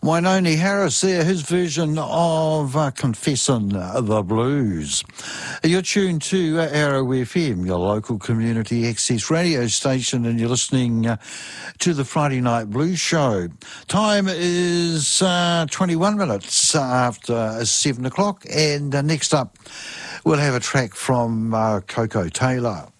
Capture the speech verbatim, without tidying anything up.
Wainoni Harris there, his version of uh, Confessin' the Blues. You're tuned to uh, Arrow F M, your local community access radio station, and you're listening uh, to the Friday Night Blues Show. Time is uh, twenty-one minutes after seven o'clock, and uh, next up we'll have a track from uh, Koko Taylor.